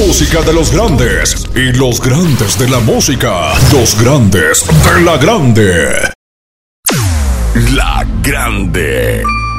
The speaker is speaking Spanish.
música de los grandes y los grandes de la música. Los grandes de la grande. La Grande.